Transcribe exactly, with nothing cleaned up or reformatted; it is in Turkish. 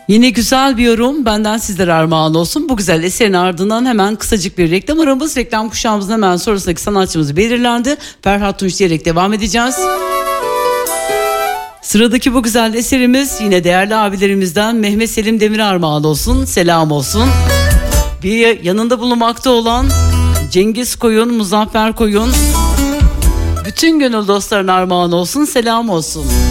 Yine güzel bir yorum benden sizlere armağan olsun. Bu güzel eserin ardından hemen kısacık bir reklam aramız. Reklam kuşağımızın hemen sonrasındaki sanatçımız belirlendi. Ferhat Tunç diyerek devam edeceğiz. Sıradaki bu güzel eserimiz yine değerli abilerimizden Mehmet Selim Demir armağan olsun. Selam olsun. Bir yanında bulunmakta olan Cengiz Koyun, Muzaffer Koyun, bütün gönül dostlarına armağan olsun. Selam olsun.